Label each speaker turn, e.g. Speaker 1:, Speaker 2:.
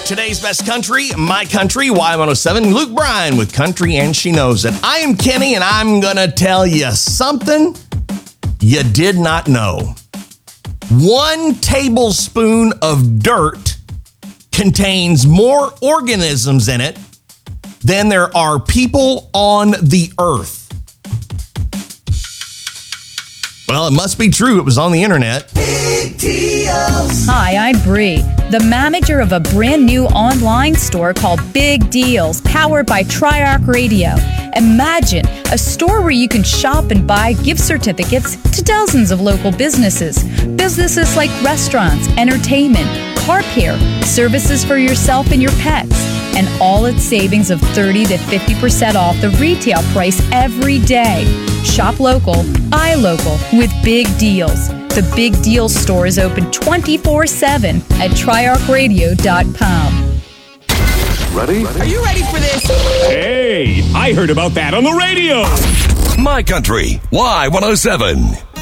Speaker 1: Today's best country, my country, Y107, Luke Bryan with Country and She Knows It. I am Kenny, and I'm going to tell you something you did not know. 1 tablespoon of dirt contains more organisms in it than there are people on the earth. Well, it must be true. It was on the internet.
Speaker 2: Big deals.
Speaker 3: Hi, I'm Bree, the manager of a brand new online store called Big Deals, powered by Triarch Radio. Imagine a store where you can shop and buy gift certificates to dozens of local businesses. Businesses like restaurants, entertainment, car care, services for yourself and your pets, and all its savings of 30 to 50% off the retail price every day. Shop local, buy local with Big Deals. The Big Deals store is open 24/7 at triarchradio.com.
Speaker 4: Ready?
Speaker 2: Are you ready for this?
Speaker 5: Hey, I heard about that on the radio.
Speaker 4: My Country, Y107.